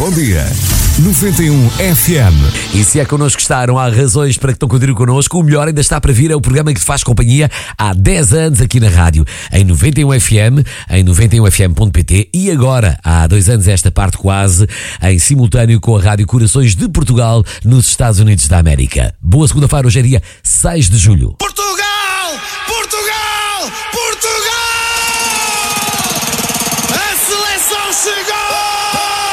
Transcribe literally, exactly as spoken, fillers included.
Bom dia. noventa e um F M. E se é connosco que está, não há razões para que não continuem connosco. O melhor ainda está para vir, é o programa que te faz companhia há dez anos aqui na rádio, em noventa e um F M, em noventa e um F M ponto P T e agora, há dois anos esta parte quase, em simultâneo com a Rádio Corações de Portugal, nos Estados Unidos da América. Boa segunda-feira, hoje é dia seis de julho. Portugal! Portugal! Portugal!